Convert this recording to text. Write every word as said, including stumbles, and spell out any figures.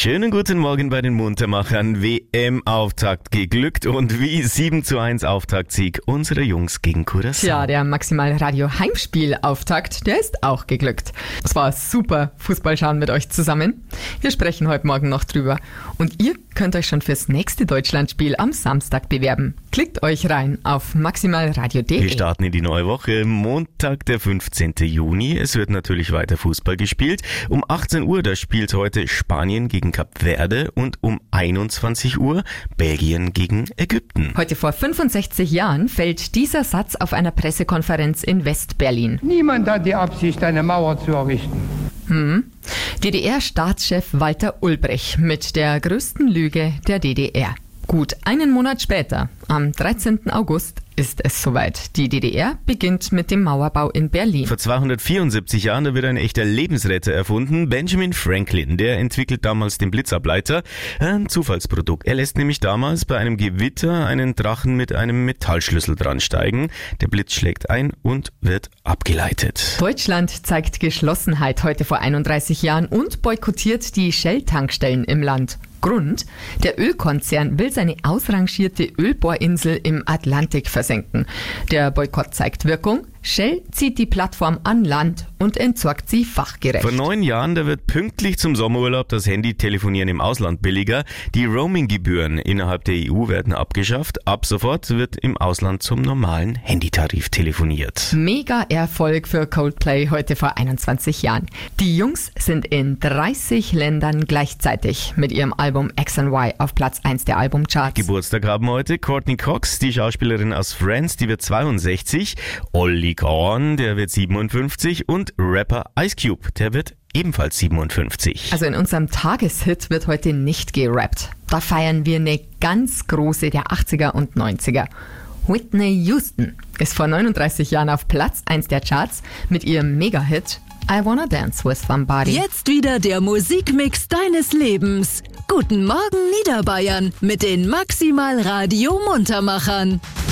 Schönen guten Morgen bei den Muntermachern. W M-Auftakt geglückt und wie sieben zu eins Auftaktsieg unserer Jungs gegen Curaçao. Ja, der Maximal Radio Heimspiel-Auftakt, der ist auch geglückt. Es war super Fußballschauen mit euch zusammen. Wir sprechen heute Morgen noch drüber. Und ihr könnt euch schon fürs nächste Deutschlandspiel am Samstag bewerben. Klickt euch rein auf maximalradio punkt de. Wir starten in die neue Woche. Montag, der fünfzehnten Juni. Es wird natürlich weiter Fußball gespielt. Um achtzehn Uhr, da spielt heute Spanien gegen Kap Verde und um einundzwanzig Uhr Belgien gegen Ägypten. Heute vor fünfundsechzig Jahren fällt dieser Satz auf einer Pressekonferenz in West-Berlin. Niemand hat die Absicht, eine Mauer zu errichten. Hm. D D R-Staatschef Walter Ulbricht mit der größten Lüge der D D R. Gut einen Monat später, am dreizehnten August, ist es soweit. Die D D R beginnt mit dem Mauerbau in Berlin. Vor zweihundertvierundsiebzig Jahren, da wird ein echter Lebensretter erfunden. Benjamin Franklin, der entwickelt damals den Blitzableiter. Ein Zufallsprodukt. Er lässt nämlich damals bei einem Gewitter einen Drachen mit einem Metallschlüssel dran steigen. Der Blitz schlägt ein und wird abgeleitet. Deutschland zeigt Geschlossenheit heute vor einunddreißig Jahren und boykottiert die Shell-Tankstellen im Land. Grund: Der Ölkonzern will seine ausrangierte Ölbohrinsel im Atlantik versenken. Der Boykott zeigt Wirkung. Shell zieht die Plattform an Land und entsorgt sie fachgerecht. Vor neun Jahren, da wird pünktlich zum Sommerurlaub das Handy-Telefonieren im Ausland billiger. Die Roaming-Gebühren innerhalb der E U werden abgeschafft. Ab sofort wird im Ausland zum normalen Handytarif telefoniert. Mega-Erfolg für Coldplay heute vor einundzwanzig Jahren. Die Jungs sind in dreißig Ländern gleichzeitig mit ihrem Album X and Y auf Platz eins der Albumcharts. Geburtstag haben heute Courtney Cox, die Schauspielerin aus Friends, die wird zweiundsechzig. Olli Korn, der wird siebenundfünfzig und Rapper Ice Cube, der wird ebenfalls siebenundfünfzig. Also in unserem Tageshit wird heute nicht gerappt. Da feiern wir eine ganz große der achtziger und neunziger. Whitney Houston ist vor neununddreißig Jahren auf Platz eins der Charts mit ihrem Mega-Hit I Wanna Dance With Somebody. Jetzt wieder der Musikmix deines Lebens. Guten Morgen Niederbayern mit den Maximal Radio Muntermachern.